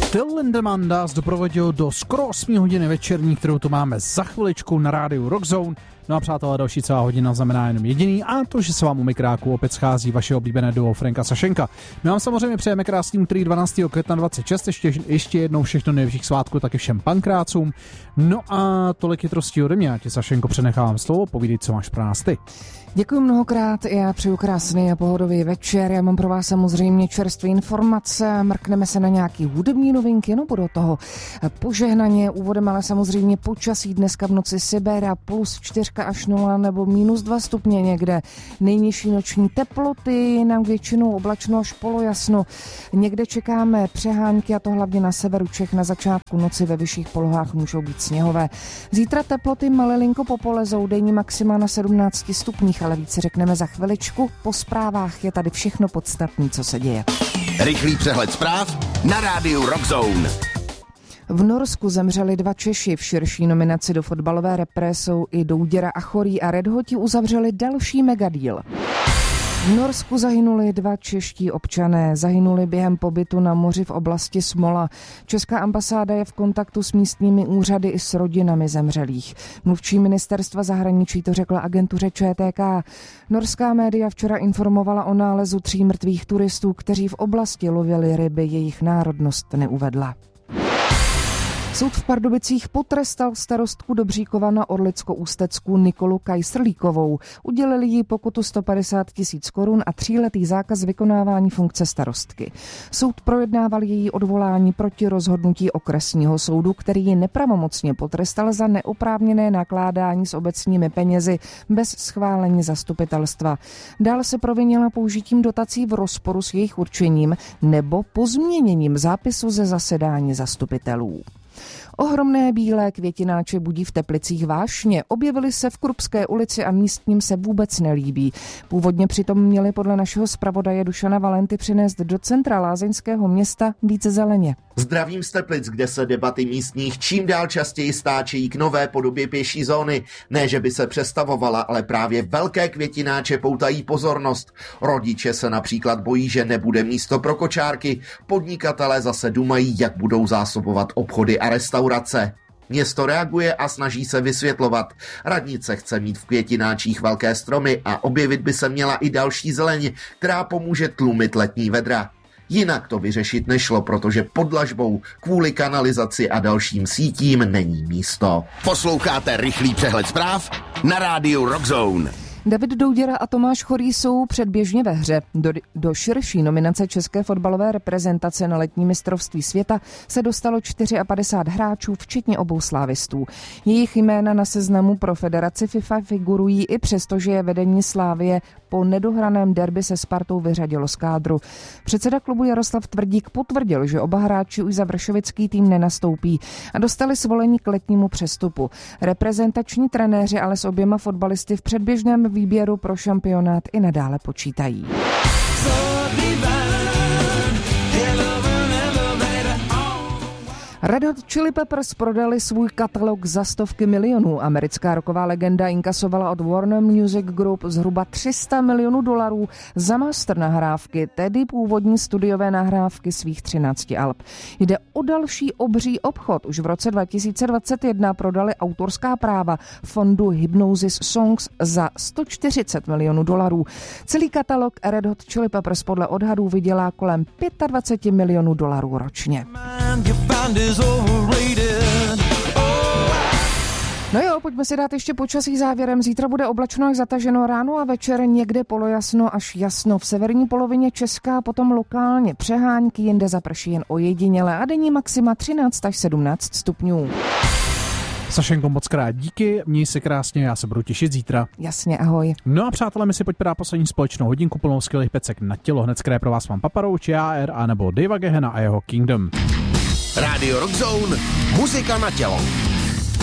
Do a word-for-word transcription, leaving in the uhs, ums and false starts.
Till Lindemann nás doprovodil do skoro osmé hodiny večerní, kterou tu máme za chviličku na rádiu Rockzone. No a přátelé, další celá hodina znamená jenom jediný, a to, že se vám u mikráku opět schází vaše oblíbené duo Franka Sašenka. My vám samozřejmě přejeme krásný úterý dvanáctého května dvacet šest, ještě, ještě jednou všechno největších svátků, taky všem pankrácům. No a tolik chytrostí ode mě, já ti, Sašenko, přenechávám slovo, povídej, co máš pro nás ty. Děkuji mnohokrát, já přeju krásný a pohodový večer, já mám pro vás samozřejmě čerstvé informace, mrkneme se na nějaký hudební novinky, no budou toho požehnaně, úvodem ale samozřejmě počasí, dneska v noci Siberia plus čtyřka až nula nebo minus dva stupně někde, nejnižší noční teploty, nám většinou oblačno až polojasno, někde čekáme přehánky a to hlavně na severu Čech, na začátku noci ve vyšších polohách můžou být sněhové. Zítra teploty malilinko popolezou, denní maxima na sedmnáct stupních, ale více řekneme za chviličku. Po zprávách je tady všechno podstatné, co se děje. Rychlý přehled zpráv na rádiu Rockzone. V Norsku zemřeli dva Češi, v širší nominaci do fotbalové repre jsou i Douděra a Chorý a Red Hoti uzavřeli další megadíl. V Norsku zahynuli dva čeští občané, zahynuli během pobytu na moři v oblasti Smola. Česká ambasáda je v kontaktu s místními úřady i s rodinami zemřelých. Mluvčí ministerstva zahraničí to řekla agentuře Č T K. Norská média včera informovala o nálezu tří mrtvých turistů, kteří v oblasti lovili ryby, jejich národnost neuvedla. Soud v Pardubicích potrestal starostku Dobříkova na Orlicko-Ústecku Nikolu Kajsrlíkovou. Udělili jí pokutu sto padesát tisíc korun a tříletý zákaz vykonávání funkce starostky. Soud projednával její odvolání proti rozhodnutí okresního soudu, který ji nepravomocně potrestal za neoprávněné nakládání s obecními penězi bez schválení zastupitelstva. Dále se provinila použitím dotací v rozporu s jejich určením nebo pozměněním zápisu ze zasedání zastupitelů. Ohromné bílé květináče budí v Teplicích vášně. Objevily se v Krupské ulici a místním se vůbec nelíbí. Původně přitom měli podle našeho zpravodaje Dušana Valenty přinést do centra lázeňského města více zeleně. Zdravím z Teplic, kde se debaty místních čím dál častěji stáčejí k nové podobě pěší zóny. Ne, že by se přestavovala, ale právě velké květináče poutají pozornost. Rodiče se například bojí, že nebude místo pro kočárky. Podnikatelé zase dumají, jak budou zásobovat obchody a restaurace. Město reaguje a snaží se vysvětlovat. Radnice chce mít v květináčích velké stromy a objevit by se měla i další zeleň, která pomůže tlumit letní vedra. Jinak to vyřešit nešlo, protože pod dlažbou kvůli kanalizaci a dalším sítím není místo. Posloucháte rychlý přehled zpráv na rádiu Rockzone. David Douděra a Tomáš Chorý jsou předběžně ve hře. Do, do širší nominace české fotbalové reprezentace na letní mistrovství světa se dostalo padesát čtyři hráčů, včetně obou slávistů. Jejich jména na seznamu pro federaci FIFA figurují i přesto, že je vedení Slávie po nedohraném derby se Spartou vyřadilo z kádru. Předseda klubu Jaroslav Tvrdík potvrdil, že oba hráči už za vršovický tým nenastoupí a dostali svolení k letnímu přestupu. Reprezentační trenéři ale s oběma fotbalisty v předběžném výběru pro šampionát i nadále počítají. Red Hot Chili Peppers prodali svůj katalog za stovky milionů. Americká rocková legenda inkasovala od Warner Music Group zhruba tři sta milionů dolarů za master nahrávky, tedy původní studiové nahrávky svých třinácti alb. Jde o další obří obchod. Už v roce dva tisíce dvacet jedna prodali autorská práva fondu Hypnosis Songs za sto čtyřicet milionů dolarů. Celý katalog Red Hot Chili Peppers podle odhadů vydělá kolem dvacet pět milionů dolarů ročně. No jo, pojďme si dát ještě počasí závěrem. Zítra bude oblačno až zataženo, ráno a večer někde polojasno až jasno. V severní polovině Česka potom lokálně přehánky, jinde zaprší jen ojediněle a denní maxima třináct až sedmnáct stupňů. Sašenko, moc krát díky, měj se krásně, já se budu těšit zítra. Jasně, ahoj. No a přátelé, my si pojďme dát poslední společnou hodinku plnou skvělých pecek na tělo. Hned skré pro vás mám Paparouč, J R a nebo Davea Gehena a jeho Kingdom. Radio Rockzone, muzika na tělo.